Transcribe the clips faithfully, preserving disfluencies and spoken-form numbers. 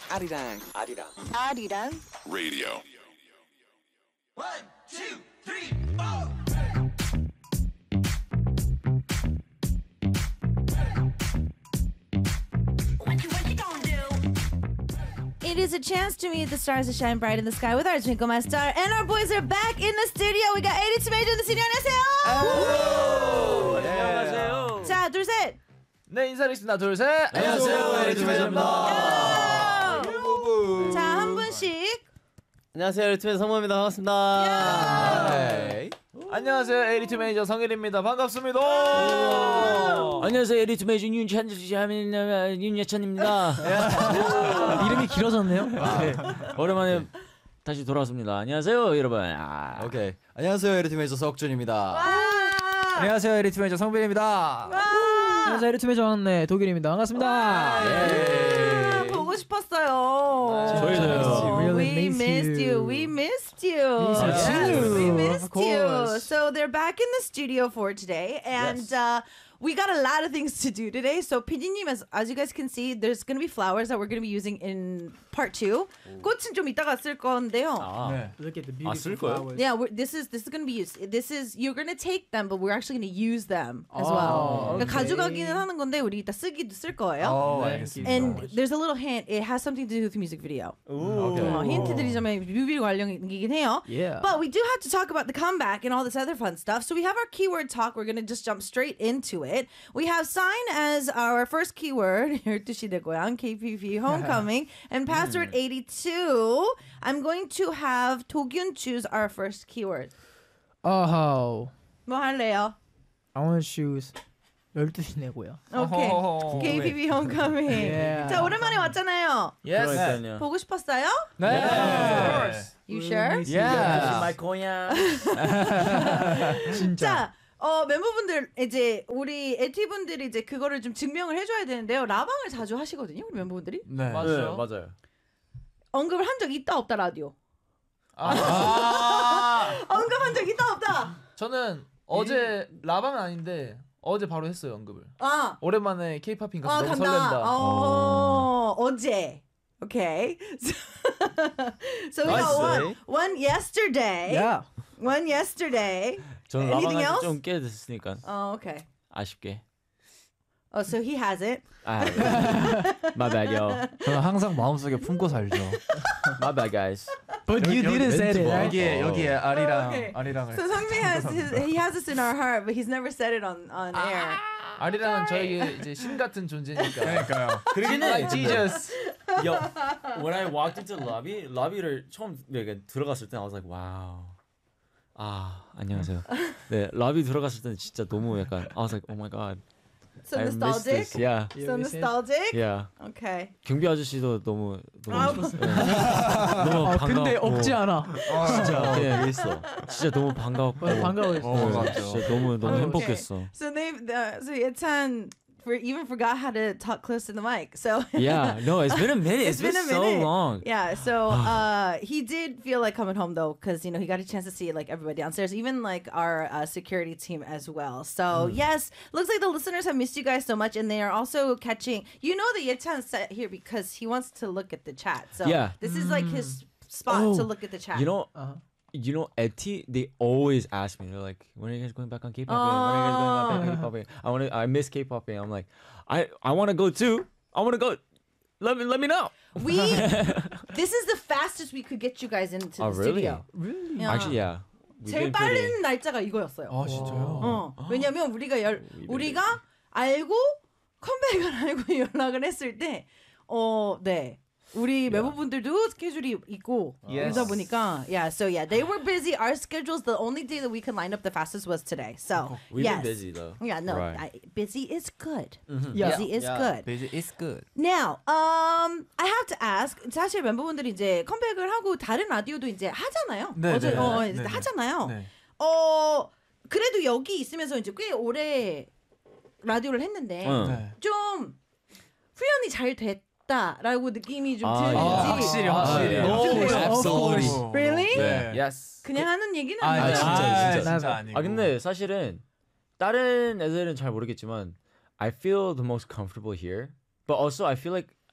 아리랑 아리랑 아리랑 Radio. One, two, three, four. It is a chance to meet the stars that shine bright in the sky with our Twinkle My Star, and our boys are back in the studio. We got eighty-two Major in the studio. 안녕하세요. 안녕하세요. 자, 둘, 셋. 네, 인사드리겠습니다. 둘, 셋. 안녕하세요. 에리투 메이저입니다. 자, 한 분씩. 안녕하세요. 에리투 메이저 성모입니다. 반갑습니다. 네. 안녕하세요. 에리투 메이저 성일입니다. 반갑습니다. 안녕하세요. 에리투 메이저 윤찬 윤예찬입니다. 이름이 길어졌네요. 네. 오랜만에 다시 돌아왔습니다. 안녕하세요, 여러분. 아. 오케이. 안녕하세요. 에리투 메이저 석준입니다. 안녕하세요. 에리투 메이저 성빈입니다. 안녕하세요. 에리투 메이저 막내 독일입니다. 반갑습니다. 아, 보고 싶었어요. 저희도요. We missed you. We missed you. Yes, we missed of you. course. So they're back in the studio for today, and Yes. uh, we got a lot of things to do today. So 피디님, as as you guys can see, there's going to be flowers that we're going to be using in part two. 꽃은 좀 이따가 쓸 건데요. 아, Look at the 아, beautiful 쓸 거예요? flowers. Yeah, we're, this is this is going to be used. This is you're going to take them, but we're actually going to use them as Oh, well. 그러니까 okay. 가져가기는 하는 건데 우리 이따 쓰기도 쓸 거예요. 어, Thank 알겠습니다. you And so much. there's a little hint. It has something to do with the music video. 오케이. 어, 힌트 드리자면 뮤비 관련이긴 해요. Yeah. But we do have to talk about the comeback and all this other fun stuff. So we have our keyword talk. We're going to just jump straight into it. We have sign as our first keyword. 열두 시 내 고향, K P V homecoming, and password eighty-two. I'm going to have 도균 choose our first keyword. Oh, 뭐 할래요? I want to choose 열두 시 내고요. Okay. 어허허허. K P V homecoming. Yeah. 자, 오랜만에 왔잖아요. Yes. 그러니까요. 보고 싶었어요? 네. You sure? Yeah. 마이 고향. 진짜. 자, 어, 멤버분들 이제 우리 에티분들이 이제 그거를 좀 증명을 해줘야 되는데요. 라방을 자주 하시거든요, 우리 멤버분들이. 네. 맞아요. 네, 맞아요. 언급을 한 적 있다 없다 라디오. 아. 언급한 적 있다 없다. 저는 어제 라방은 아닌데 어제 바로 했어요, 언급을. 아, 오랜만에 케이팝인 가서 아 너무 간다. 설렌다. 어, 어제. Okay. So we got one, one yesterday. Yeah. One yesterday. 저는 Anything 라방을 else? 좀 깨 됐으니까 Oh, okay. 아쉽게. Oh, so he hasn't. 아, my bad, yo. 저는 항상 마음속에 품고 살죠. My bad, guys. But you didn't say it, right? 여기에 여기에 아리랑 Okay. 아리랑을. So 성민 has his, he has this in our heart, but he's never said it on on air. 아리랑은 저에게 이제 신 같은 존재니까. 그러니까요. 그러긴 해. Like Jesus. Yo, when I walked into the lobby, lobby를 처음 이렇게 들어갔을 때 I was like, wow. 아, 안녕하세요. 네, 러비 들어갔을 때는 진짜 너무 약간 I was like, oh my god. So I missed nostalgic. this. Yeah. So nostalgic. Yeah. Okay. 경비 아저씨도 너무 너무 아, 네. 너무 아, 반가웠고. 근데 없지 않아. 진짜 네, 있어. 진짜 너무 반가웠고. 반가워했어. 어, 네, 맞죠. 진짜 너무 너무 Okay. 행복했어. So they, uh, so Yetan for even forgot how to talk close to the mic. So Yeah, no, it's been a minute. it's it's been, been a so minute. long. Yeah. So uh, he did feel like coming home though, because you know he got a chance to see like everybody downstairs, even like our uh, security team as well. So yes, looks like the listeners have missed you guys so much, and they are also catching. You know that Yetan sat here because he wants to look at the chat. So Yeah. this is like his spot Oh, to look at the chat. You know, Uh-huh. you know, Eti, they always ask me. They're like, "When are you guys going back on K-pop? When are you guys going back on K-pop? I want to. I miss K-pop. I'm like, I I want to go too. I want to go. Let me let me know." We this is the fastest we could get you guys into the Oh, really? studio. Really? Yeah. Actually, yeah. We've 제일 been pretty- 빠른 날짜가 이거였어요. 아 진짜요? 어, 왜냐면 우리가 열, 우리가 알고 컴백을 알고 연락을 했을 때, 어, 네. 우리 멤버분들도 스케줄이 있고 Yes. 그러다 보니까 yeah so yeah they were busy. Our schedules, the only day that we could line up the fastest was today. So We've yes. been busy though. Yeah, no, Right. I, busy is good. Yeah. Busy is good. Busy is good. Now, um, I have to ask. 사실 멤버분들이 이제 컴백을 하고 다른 라디오도 이제 하잖아요. 네, 어제 네, 어, 네, 이제 네. 하잖아요. 네. 어, 그래도 여기 있으면서 이제 꽤 오래 라디오를 했는데 응. 네. 좀 훈련이 잘 됐다라고 느낌이 좀 아, 들지. 아, 확실히 아, 확실히. 네. 너무 Of absolutely. course. Really? 네. Yes. 그냥 하는 얘기는 아, 아니죠. 진짜, 아, 진짜. 진짜 아니고. 아 근데 사실은 다른 애들은 잘 모르겠지만 I feel the most comfortable here. But also I feel like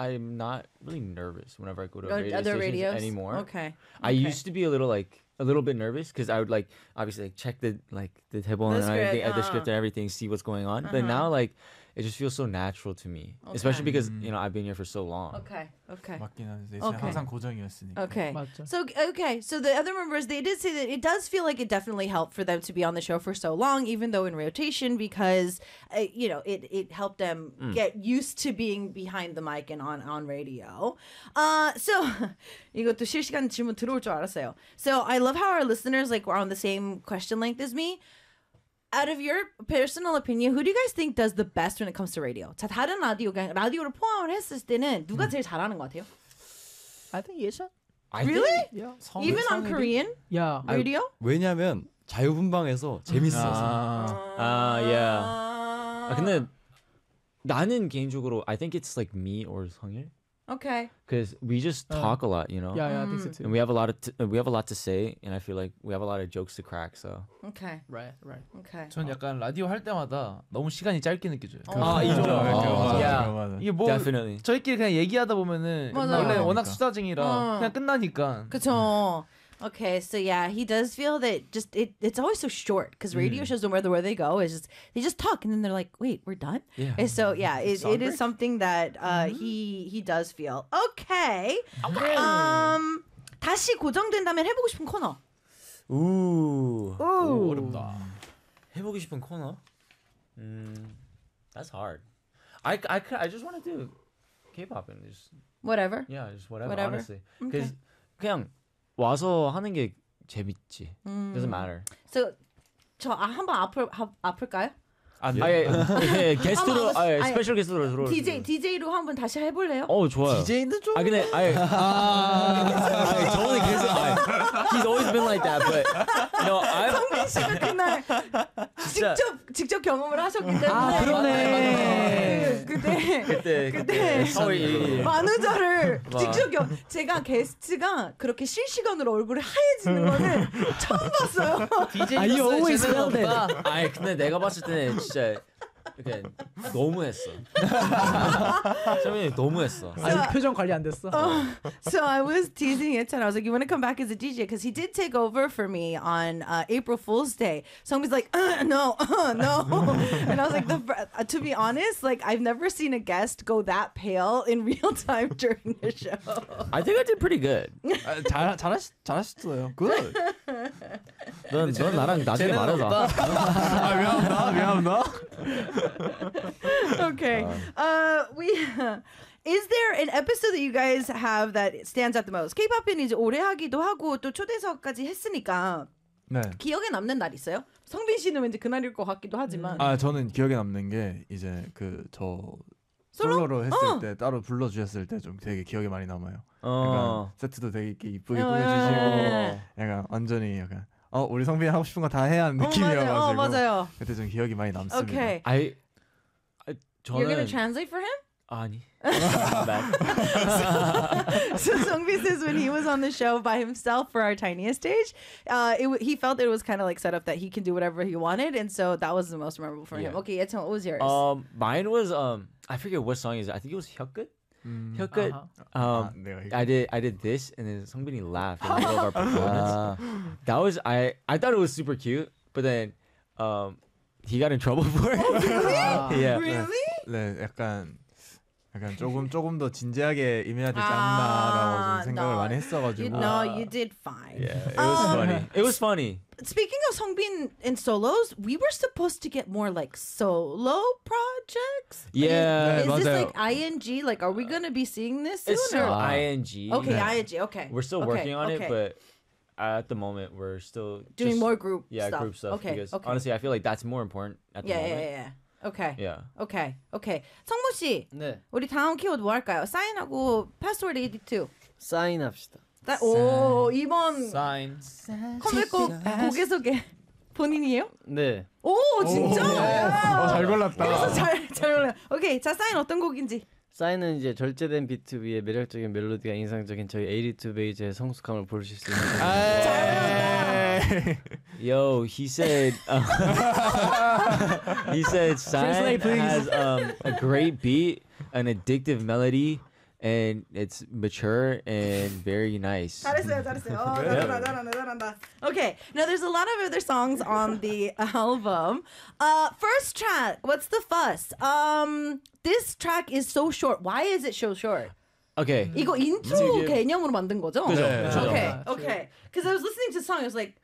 I'm not really nervous whenever I go to Go a to radio other stations radios anymore. Okay. I Okay. used to be a little like a little bit nervous because I would like obviously like check the like the table The and everything, script, uh, the script uh-huh. and everything, see what's going on. But Uh-huh. now like it just feels so natural to me, especially because you know I've been here for so long. Okay. Okay. 맞긴 한데 Okay. 항상 고정이었으니까. Okay. 맞죠. So okay, so the other members they did say that it does feel like it definitely helped for them to be on the show for so long, even though in rotation, because uh, you know it it helped them get used to being behind the mic and on on radio. Uh, so 이것도 실시간 질문 들어올 줄 알았어요. So I love how our listeners like were on the same question length as me. Out of your personal opinion, who do you guys think does the best when it comes to radio? 자, 다른 라디오 그냥 라디오를 포함을 했을 때는 누가 제일 잘하는 것 같아요? I think 예찬. I Really? think- Yeah. 성- Even on 성일이? Korean Yeah. radio? 왜냐면 자유분방해서 재밌어서. 아, 아, yeah. 아, 아, 근데 나는 개인적으로 I think it's like me or 성일 Okay. because we just Uh, talk a lot, you know. Yeah, yeah, I think so too. And we have a lot of t- uh, we have a lot to say, and I feel like we have a lot of jokes to crack. So Okay. Right, right. Okay. 전 약간 라디오 할 때마다 너무 시간이 짧게 느껴져요. 아, 인정. 아, 맞아, Yeah. 맞아. 이게 뭐 definitely. 저희끼리 그냥 얘기하다 보면은 맞아요. 원래 워낙 그러니까. 수다쟁이라 어. 그냥 끝나니까. 그쵸. Okay, so yeah, he does feel that just it, it's always so short because radio shows, no matter where they go, is just they just talk and then they're like, wait, we're done. Yeah. And so yeah, it, it is something that uh, he he does feel. Okay. Um, 다시 고정된다면 해보고 싶은 코너. Ooh. 오. 어렵다. 해보고 싶은 코너? Mm, that's hard. I, I, could- I just want to do K-pop and just Whatever. yeah, just whatever. Whatever. Honestly, because 그냥 와서 하는 게 재밌지. 음. Doesn't matter. So 저 아, 한번 아플 하- 아플까요? 안 돼. 아예 예, 게스트로 한번, 아예 아니, 스페셜 게스트로 들어올 수 디제이 있어요. 디제이로 한번 다시 해볼래요? 어 좋아요. 디제이는 좀. 아 근데 아예 아예 저는 계속 아예, he's always been like that, but no, I'm 성민 씨가 그날 진짜 직접 직접 경험을 하셨기 때문에 아, 그러네. 그- 그때 그때 그때 그때 서울 만우절을 와. 직접 경 제가 게스트가 그렇게 실시간으로 얼굴이 하얘지는 거는 처음 봤어요. Ah, you always felt it. 아니 근데 내가 봤을 때는 진짜 이렇게 너무했어. 성민이 너무했어. 아, 표정 관리 안 됐어. So I was teasing it, and I was like, "You want to come back as a D J?" Because he did take over for me on uh, April Fool's Day. Somebody's like, uh, "No, uh, no," and I was like, the, fir- uh, "To be honest, like I've never seen a guest go that pale in real time during the show." I think I did pretty good. 아, 잘 잘하시 잘하셨어요. 굿. 넌, 넌 나랑 나중에 말해봐. 아 미안합니다. 미안합니다. Okay. Uh, we. Is there an episode that you guys have that stands out the most? K-pop은 이제 오래 하기도 하고 또 초대석까지 했으니까 네. 기억에 남는 날 있어요? 성빈 씨는 왠지 그날일 것 같기도 하지만. 아 저는 기억에 남는 게 이제 그 저 솔로? 솔로로 했을 어. 때 따로 불러주셨을 때 좀 되게 기억에 많이 남아요. 어. 약간 세트도 되게 이렇게 이쁘게 어, 꾸며주시고 예. 약간 완전히 약간 어 우리 성빈이 하고 싶은 거 다 해야 하는 어, 느낌이어가지고 맞아요. 어, 맞아요. 그때 좀 기억이 많이 남습니다. Okay. I, I You're gonna 저는 translate for him? 아니. Bad. So Sungbi says when he was on the show by himself for our tiniest stage, uh, it, w- he felt it was kind of like set up that he can do whatever he wanted, and so that was the most memorable for him. Yeah. Okay, Yeton, what was yours? Um, mine was um, I forget what song is it. I think it was 혀끝. 음. 혀끝. Uh-huh. Um, 아, 내가 이거- I did I did this, and then somebody laughed in the middle of our performance. That was I I thought it was super cute, but then um, he got in trouble for it. yeah. really? 네, 약간 약간 조금 조금 더 진지하게 임해야 되지 아, 않나라고 좀 생각을 no. 많이 You, 했어가지고 no, you did fine. Yeah, it was Um, funny. It was funny. Speaking of Songbin and solos, we were supposed to get more like solo projects. Yeah, is, is this 맞아요. like I N G? Like, are we gonna be seeing this soon? It's still or- ing. Okay, Yeah. I N G. Okay, We're still okay, working on okay. it, but at the moment we're still doing just- more group yeah stuff. group stuff. Okay, because okay. honestly, I feel like that's more important at the yeah, yeah, moment. yeah, yeah. Okay. Yeah. Okay. Okay. 성무 씨, 네. 우리 다음 키워드 뭐 할까요? 사인하고 패스워드 에디트. 사인합시다. 사- 오, 이번 사인. 컴백곡 곡의 소개 본인이에요? 네. 오, 진짜? 어, 잘 골랐다. 그래서 잘, 잘 올려. 오케이, 자 사인 어떤 곡인지. 사인은 이제 절제된 비트 위에 매력적인 멜로디가 인상적인 저희 에이티투 베이즈의 성숙함을 보실 수 있는 Yo, he said. Uh, he said Sign Translate, please. has um, a great beat, an addictive melody, and it's mature and very nice. 잘했어요, 잘했어요. 어, 잘한다, 잘한다, 잘한다. Okay, now there's a lot of other songs on the album. Uh, first track, What's the Fuss? Um, this track is so short. Why is it so short? Okay. 이거 인트로 지금- 개념으로 만든 거죠? 그죠. 네. 그죠. Okay, Yeah, okay. Because I was listening to the song, I was like,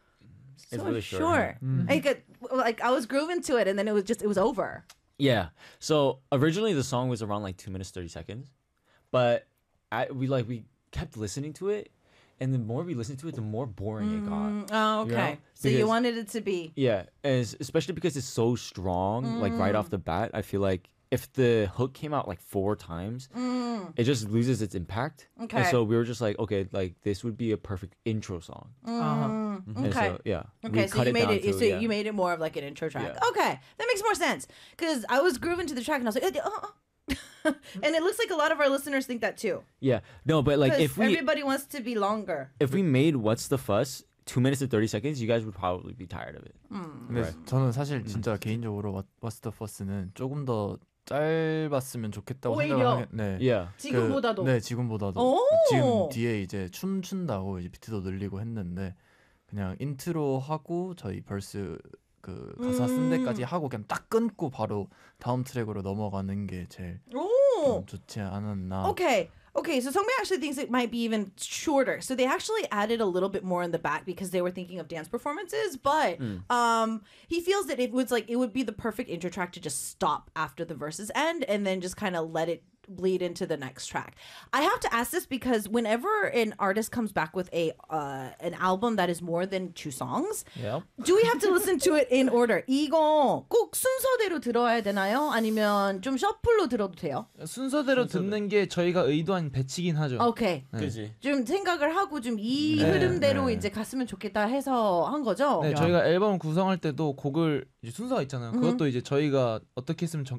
It's so really short. Like, it, like I was grooving to it, and then it was just it was over. Yeah. So originally the song was around like two minutes thirty seconds, but I, we like we kept listening to it, and the more we listened to it, the more boring it got. Mm, oh, okay. You know? So you Because- wanted it to be. Yeah, and it's- especially because it's so strong, like right off the bat, I feel like if the hook came out like four times, it just loses its impact. Mm. Okay. And so we were just like, okay, like this would be a perfect intro song. Uh-huh. And Okay. so yeah. Okay, we so cut you it made down it. to, So yeah. you made it more of like an intro track. Yeah. Okay, that makes more sense because I was grooving to the track and I was like, oh, oh. And it looks like a lot of our listeners think that too. Yeah. No, but like 'Cause if we everybody wants to be longer. if we made What's the Fuss two minutes and thirty seconds, you guys would probably be tired of it. 근데 Right. 저는 사실 진짜 개인적으로 What- What's the Fuss는 조금 더 짧았으면 좋겠다고 오히려? 생각을 하게. 네. Yeah. 지금보다도. 그, 네, 지금보다도. 오! 지금 뒤에 이제 춤 춘다고 이제 비트도 늘리고 했는데 그냥 인트로 하고 저희 벌스 그 가사 쓴 데까지 하고 그냥 딱 끊고 바로 다음 트랙으로 넘어가는 게 제일 Oh, 좀 좋지 않았나. okay. Okay, so Songmi actually thinks it might be even shorter. So they actually added a little bit more in the back because they were thinking of dance performances. But um, he feels that it was like it would be the perfect intro track to just stop after the verses end and then just kind of let it bleed into the next track. I have to ask this because whenever an artist comes back with a uh, an album that is more than two songs, Yep. do we have to listen to it in order? 이거 꼭 순서대로 들어야 되나요? 아니면 좀 셔플로 들어도 돼요? 순서대로 듣는 게 저희가 의도한 배치긴 하죠. 오케이. 그지. 좀 생각을 하고 좀 이 네, 흐름대로 네. 이제 갔으면 좋겠다 해서 한 거죠. 네, 저희가 앨범 구성할 때도 곡을 이제 순서가 있잖아요. 그것도 이제 저희가 어떻게 했으면 정-